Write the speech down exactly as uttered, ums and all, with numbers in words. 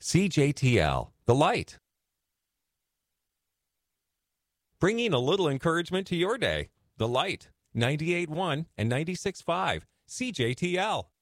C J T L, the light. Bringing a little encouragement to your day. The light, ninety-eight point one and ninety-six point five, C J T L.